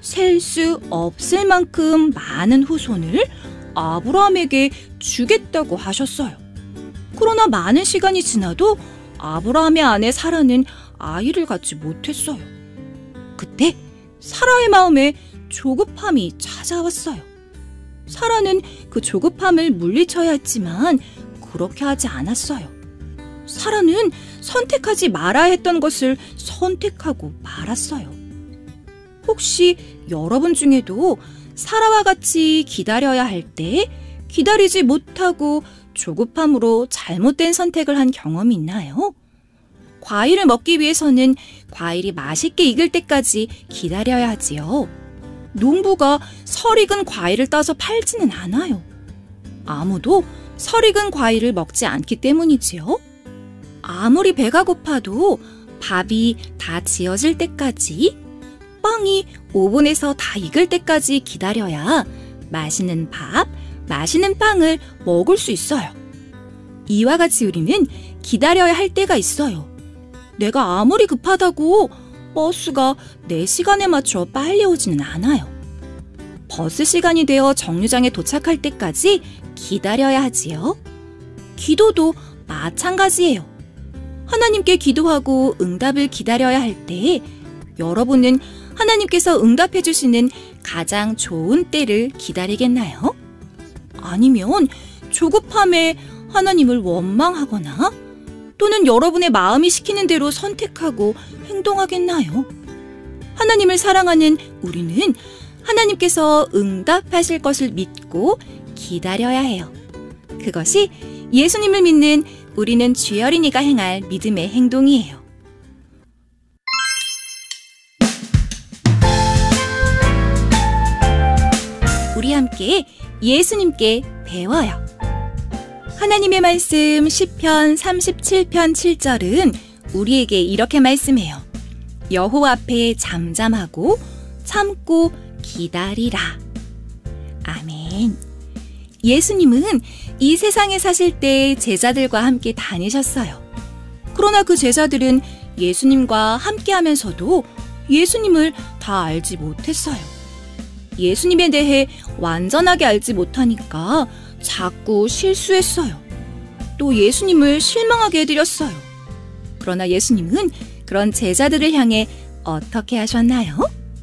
셀 수 없을 만큼 많은 후손을 아브라함에게 주겠다고 하셨어요. 그러나 많은 시간이 지나도 아브라함의 아내 사라는 아이를 갖지 못했어요. 그때 사라의 마음에 조급함이 찾아왔어요. 사라는 그 조급함을 물리쳐야 했지만 그렇게 하지 않았어요. 사라는 선택하지 말아야 했던 것을 선택하고 말았어요. 혹시 여러분 중에도 사라와 같이 기다려야 할 때 기다리지 못하고 조급함으로 잘못된 선택을 한 경험이 있나요? 과일을 먹기 위해서는 과일이 맛있게 익을 때까지 기다려야 하지요. 농부가 설익은 과일을 따서 팔지는 않아요. 아무도 설익은 과일을 먹지 않기 때문이지요. 아무리 배가 고파도 밥이 다 지어질 때까지, 빵이 오븐에서 다 익을 때까지 기다려야 맛있는 밥, 맛있는 빵을 먹을 수 있어요. 이와 같이 우리는 기다려야 할 때가 있어요. 내가 아무리 급하다고 버스가 내 시간에 맞춰 빨리 오지는 않아요. 버스 시간이 되어 정류장에 도착할 때까지 기다려야 하지요. 기도도 마찬가지예요. 하나님께 기도하고 응답을 기다려야 할 때 여러분은 하나님께서 응답해 주시는 가장 좋은 때를 기다리겠나요? 아니면 조급함에 하나님을 원망하거나 또는 여러분의 마음이 시키는 대로 선택하고 행동하겠나요? 하나님을 사랑하는 우리는 하나님께서 응답하실 것을 믿고 기다려야 해요. 그것이 예수님을 믿는 우리는 주여린이가 행할 믿음의 행동이에요. 우리 함께 예수님께 배워요. 하나님의 말씀 시편 37편 7절은 우리에게 이렇게 말씀해요. 여호와 앞에 잠잠하고 참고 기다리라. 아멘. 예수님은 이 세상에 사실 때 제자들과 함께 다니셨어요. 그러나 그 제자들은 예수님과 함께 하면서도 예수님을 다 알지 못했어요. 예수님에 대해 완전하게 알지 못하니까 자꾸 실수했어요. 또 예수님을 실망하게 해드렸어요. 그러나 예수님은 그런 제자들을 향해 어떻게 하셨나요?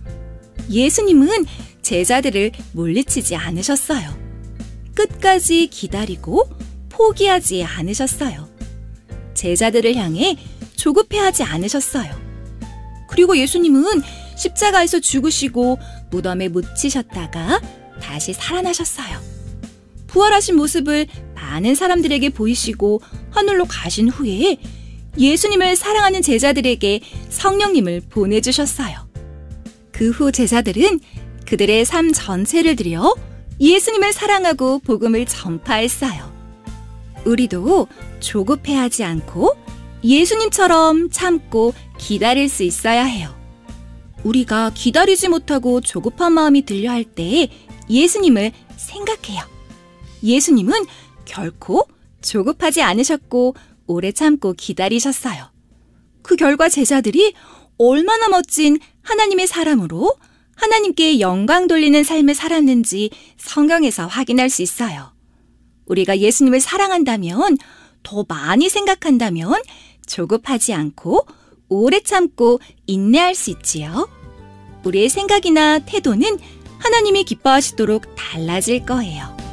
예수님은 제자들을 물리치지 않으셨어요. 끝까지 기다리고 포기하지 않으셨어요. 제자들을 향해 조급해하지 않으셨어요. 그리고 예수님은 십자가에서 죽으시고 무덤에 묻히셨다가 다시 살아나셨어요. 부활하신 모습을 많은 사람들에게 보이시고 하늘로 가신 후에 예수님을 사랑하는 제자들에게 성령님을 보내주셨어요. 그 후 제자들은 그들의 삶 전체를 들여 예수님을 사랑하고 복음을 전파했어요. 우리도 조급해하지 않고 예수님처럼 참고 기다릴 수 있어야 해요. 우리가 기다리지 못하고 조급한 마음이 들려 할 때 예수님을 생각해요. 예수님은 결코 조급하지 않으셨고 오래 참고 기다리셨어요. 그 결과 제자들이 얼마나 멋진 하나님의 사람으로 하나님께 영광 돌리는 삶을 살았는지 성경에서 확인할 수 있어요. 우리가 예수님을 사랑한다면, 더 많이 생각한다면 조급하지 않고 오래 참고 인내할 수 있지요. 우리의 생각이나 태도는 하나님이 기뻐하시도록 달라질 거예요.